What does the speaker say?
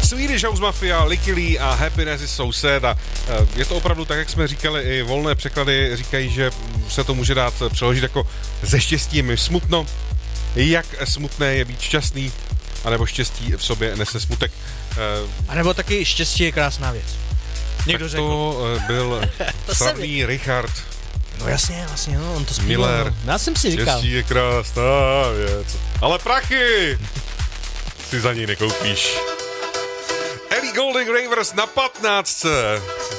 Swedish House Mafia, Licky Lee a Happiness is So Sad. A je to opravdu tak, jak jsme říkali, i volné překlady říkají, že se to může dát přeložit jako ze štěstí je mi smutno, jak smutné je být šťastný, anebo štěstí v sobě nese smutek. A nebo taky štěstí je krásná věc. Někdo řekl. To byl slavný Richard. No jasně, no, on to zpíval. Miller. Já jsem si říkal. Štěstí je krásná věc. Ale prachy si za něj nekoupíš. Ellie Goulding Ravers na 15.